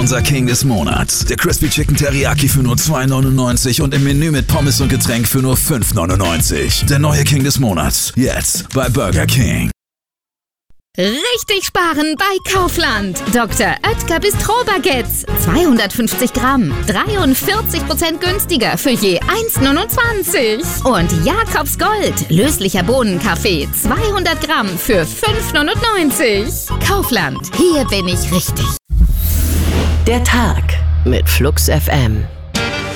unser King des Monats. Der Crispy Chicken Teriyaki für nur $2,99 und im Menü mit Pommes und Getränk für nur $5,99. Der neue King des Monats. Jetzt bei Burger King. Richtig sparen bei Kaufland. Dr. Oetker Bistro-Baguettes. 250 Gramm. 43% günstiger für je 1,29. Und Jakobs Gold. Löslicher Bohnenkaffee. 200 Gramm für 5,99. Kaufland. Hier bin ich richtig. Der Tag mit Flux FM.